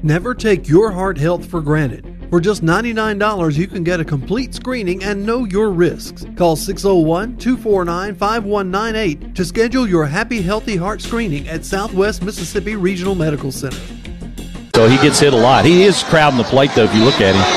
Never take your heart health for granted. For just $99, you can get a complete screening and know your risks. Call 601-249-5198 to schedule your Happy Healthy Heart screening at Southwest Mississippi Regional Medical Center. So he gets hit a lot. He is crowding the plate, though, if you look at him.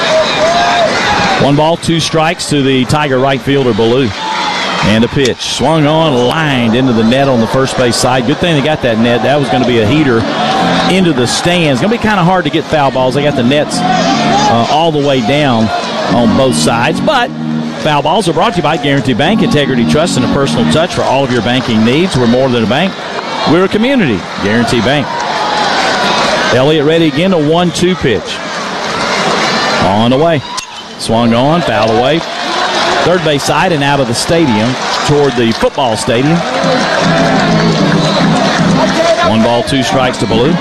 1 ball, 2 strikes to the Tiger right fielder, Ballou. And a pitch. Swung on, lined into the net on the first base side. Good thing they got that net. That was going to be a heater into the stands. It's going to be kind of hard to get foul balls. They got the nets all the way down on both sides. But foul balls are brought to you by Guarantee Bank, Integrity Trust, and a personal touch for all of your banking needs. We're more than a bank. We're a community. Guarantee Bank. Elliott ready again, a 1-2 pitch. On the way. Swung on, fouled away. Third base side and out of the stadium toward the football stadium. 1 ball, 2 strikes to Ballou.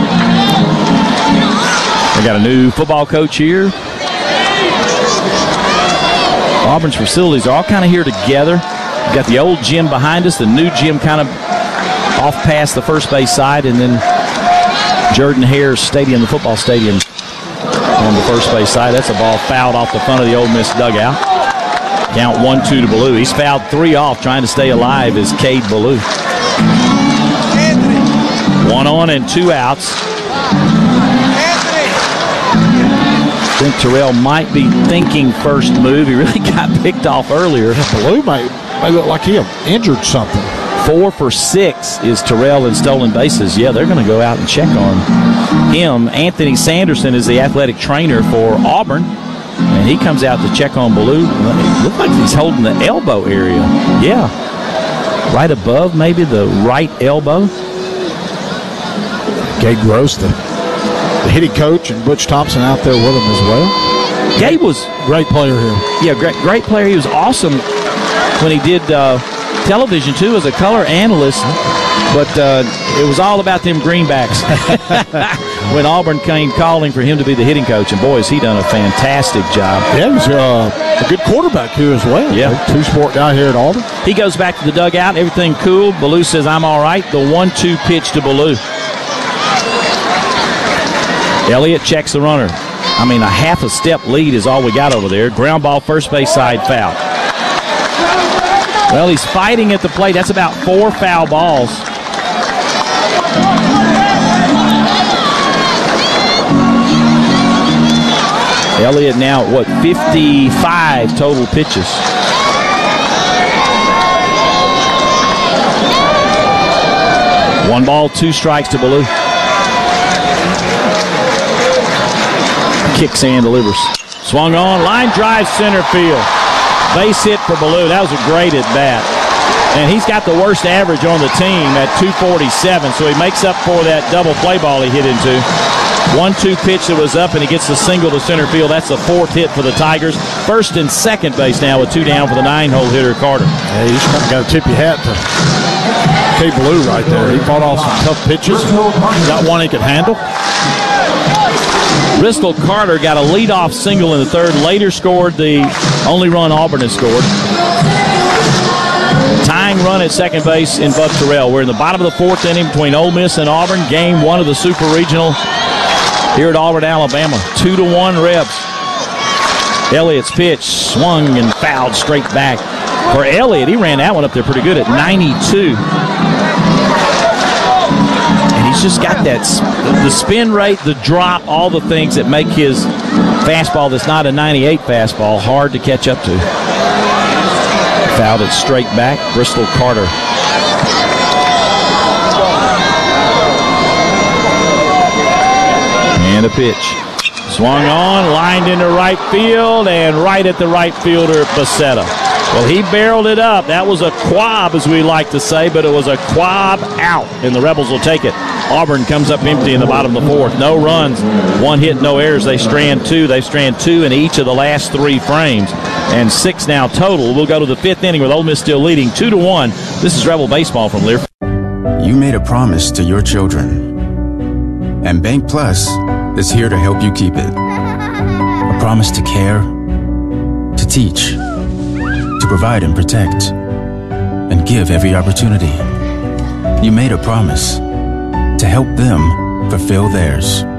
We got a new football coach here. Auburn's facilities are all kind of here together. We got the old gym behind us, the new gym kind of off past the first base side, and then Jordan Hare's stadium, the football stadium, on the first base side. That's a ball fouled off the front of the Ole Miss dugout. Count 1-2 to Ballou. He's fouled 3 off, trying to stay alive is Cade Ballou. 1 on and 2 outs. I think Terrell might be thinking first move. He really got picked off earlier. Ballou may look like he injured something. 4 for 6 is Terrell in stolen bases. Yeah, they're going to go out and check on him. Anthony Sanderson is the athletic trainer for Auburn, and he comes out to check on Ballou. It looks like he's holding the elbow area. Yeah, right above maybe the right elbow. Gabe Gross, the hitting coach, and Butch Thompson out there with him as well. Gabe was great player here. Yeah, great player. He was awesome when he did television too as a color analyst, but it was all about them greenbacks when Auburn came calling for him to be the hitting coach, and boy, has he done a fantastic job. Yeah, he was a good quarterback here as well. Yeah, two-sport guy here at Auburn. He goes back to the dugout, everything cool. Ballou says, I'm all right. The 1-2 pitch to Ballou. Elliott checks the runner. I mean, a half a step lead is all we got over there. Ground ball, first base side, foul. Well, he's fighting at the plate. That's about 4 foul balls. Elliott now at 55 total pitches. One ball, 2 strikes to Ballou. Kicks and delivers. Swung on, line drive, center field. Base hit for Ballou. That was a great at-bat. And he's got the worst average on the team at 247, so he makes up for that double play ball he hit into. 1-2 pitch that was up, and he gets the single to center field. That's the 4th hit for the Tigers. First and second base now with 2 down for the 9-hole hitter, Carter. Yeah, you just kind of got to tip your hat to Cade Ballou right there. He fought off some tough pitches. Got one he could handle. Bristol Carter got a leadoff single in the 3rd, later scored the only run Auburn has scored. Tying run at second base in Bud Terrell. We're in the bottom of the 4th inning between Ole Miss and Auburn. Game 1 of the Super Regional here at Auburn, Alabama. 2-1 Rebs. Elliott's pitch swung and fouled straight back. For Elliott, he ran that one up there pretty good at 92. He's just got that, the spin rate, the drop, all the things that make his fastball that's not a 98 fastball hard to catch up to. Fouled it straight back. Bristol Carter. And a pitch. Swung on, lined into right field, and right at the right fielder, Becerra. Well, he barreled it up. That was a quab, as we like to say, but it was a quab out, and the Rebels will take it. Auburn comes up empty in the bottom of the 4th. No runs, 1 hit, no errors. They strand 2. They strand 2 in each of the last 3 frames, and 6 now total. We'll go to the 5th inning with Ole Miss still leading 2-1. This is Rebel Baseball from Lear. You made a promise to your children, and Bank Plus is here to help you keep it. A promise to care, to teach, to provide and protect, and give every opportunity. You made a promise to help them fulfill theirs.